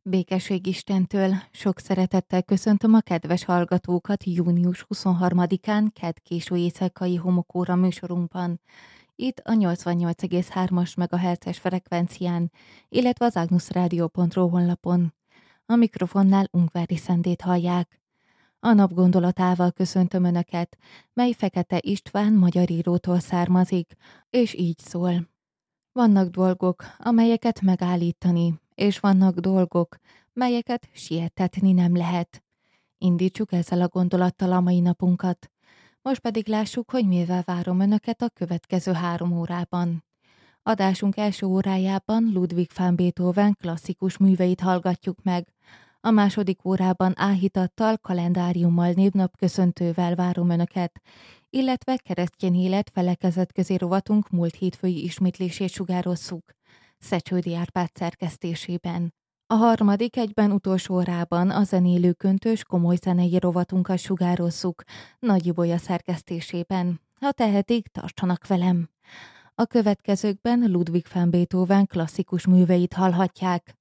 Békesség Istentől, sok szeretettel köszöntöm a kedves hallgatókat június 23-án kedd késő éjszakai homokóra műsorunkban. Itt a 88,3-as MHz-es frekvencián, illetve az agnusradio.ru honlapon. A mikrofonnál Ungvári Szendét hallják. A nap gondolatával köszöntöm Önöket, mely Fekete István magyar írótól származik, és így szól. Vannak dolgok, amelyeket megállítani, és vannak dolgok, melyeket sietetni nem lehet. Indítsuk ezzel a gondolattal a mai napunkat. Most pedig lássuk, hogy mivel várom Önöket a következő 3 órában. Adásunk első órájában Ludwig van Beethoven klasszikus műveit hallgatjuk meg. A második órában áhítattal, kalendáriummal, névnapköszöntővel várom Önöket, illetve keresztény élet felekezetközi rovatunk múlt hétfői ismétlését sugározzuk, Szecsődi Árpád szerkesztésében. A harmadik egyben utolsó órában a zenélő köntös komoly zenei rovatunkat sugározzuk, Nagy Ibolya szerkesztésében. Ha tehetik, tartsanak velem! A következőkben Ludwig van Beethoven klasszikus műveit hallhatják.